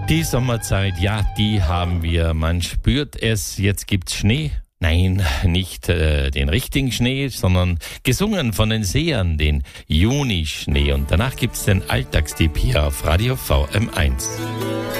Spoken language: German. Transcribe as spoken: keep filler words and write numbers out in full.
Die Sommerzeit, ja, die haben wir. Man spürt es, jetzt gibt's Schnee. Nein, nicht äh, den richtigen Schnee, sondern gesungen von den Sehern, den Junischnee. Und danach gibt's den Alltagstipp hier auf Radio V M eins.